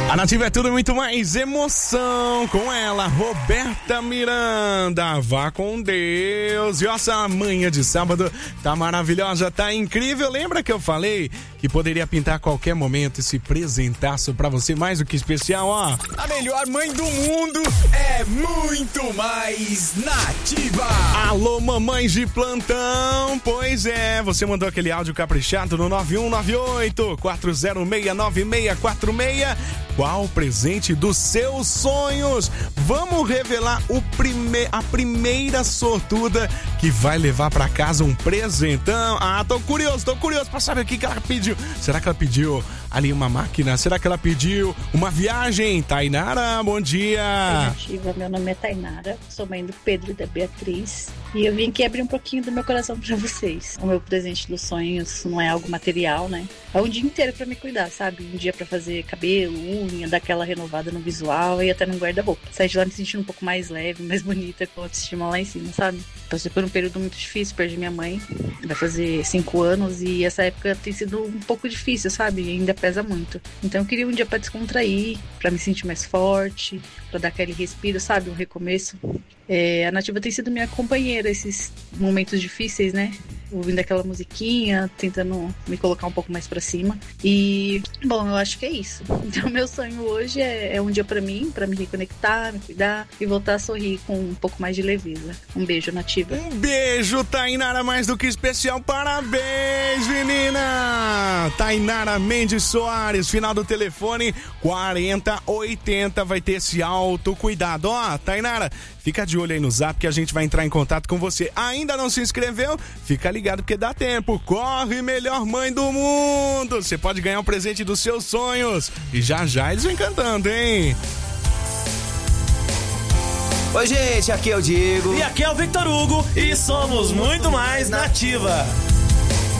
A Nativa é tudo muito mais emoção com ela, Roberta Miranda. Vá com Deus. E essa manhã de sábado tá maravilhosa, tá incrível. Lembra que eu falei que poderia pintar a qualquer momento esse presentaço pra você mais do que especial, ó? A melhor mãe do mundo é muito mais Nativa. Alô, mamães de plantão. Pois é, você mandou aquele áudio caprichado no 9198-4069646. Qual o presente dos seus sonhos? Vamos revelar a primeira sortuda que vai levar pra casa um presentão. Ah, tô curioso pra saber o que ela pediu. Será que ela pediu ali uma máquina? Será que ela pediu uma viagem? Tainara, bom dia. Nativa, meu nome é Tainara, sou mãe do Pedro e da Beatriz. E eu vim aqui abrir um pouquinho do meu coração pra vocês. O meu presente dos sonhos não é algo material, né? É um dia inteiro pra me cuidar, sabe? Um dia pra fazer cabelo, unha, dar aquela renovada no visual e até no guarda-roupa. Sair de lá me sentindo um pouco mais leve, mais bonita, com a autoestima lá em cima, sabe? Passei por um período muito difícil, perdi minha mãe. Vai fazer 5 anos e essa época tem sido um pouco difícil, sabe? E ainda pesa muito. Então eu queria um dia pra descontrair, pra me sentir mais forte, pra dar aquele respiro, sabe? Um recomeço. A Nativa tem sido minha companheira esses momentos difíceis, né? Ouvindo aquela musiquinha, tentando me colocar um pouco mais pra cima. E, bom, eu acho que é isso. Então, meu sonho hoje é um dia pra mim, pra me reconectar, me cuidar e voltar a sorrir com um pouco mais de leveza. Um beijo, Nativa. Um beijo, Tainara, mais do que especial. Parabéns, menina! Tainara Mendes Soares, final do telefone 4080, vai ter esse autocuidado. Ó, Tainara, fica de olho aí no zap que a gente vai entrar em contato com você. Ainda não se inscreveu? Fica ligado porque dá tempo. Corre, melhor mãe do mundo! Você pode ganhar um presente dos seus sonhos. E já eles vêm cantando, hein? Oi, gente, aqui é o Diego. E aqui é o Victor Hugo. E somos muito mais Nativa.